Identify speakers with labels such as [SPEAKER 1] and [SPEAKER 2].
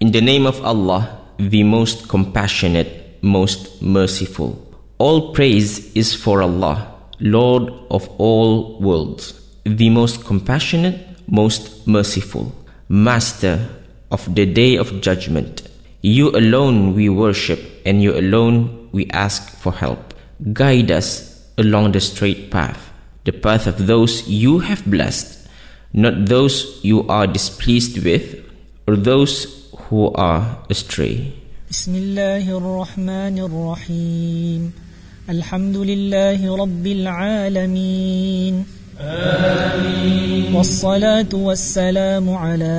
[SPEAKER 1] In the name of Allah, the most compassionate, most merciful. All praise is for Allah, Lord of all worlds, the most compassionate, most merciful, Master of the Day of Judgment. You alone we worship, and you alone we ask for help. Guide us along the straight path, the path of those you have blessed, not those you are displeased with, or those who are astray.
[SPEAKER 2] Bismillahirrahmanirrahim. Alhamdulillahi Rabbil Alameen. Amin. Wassalatu wassalamu ala